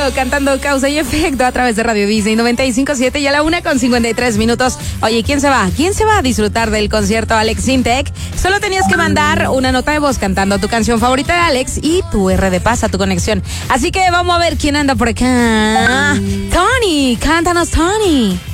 cantando Causa y Efecto a través de Radio Disney 95.7 y a la 1:53. Oye, ¿quién se va? ¿Quién se va a disfrutar del concierto Alex Sintek? Solo tenías que mandar una nota de voz cantando tu canción favorita de Alex y tu RD pasa, tu conexión. Así que vamos a ver quién anda por acá. Tony, cántanos, Tony.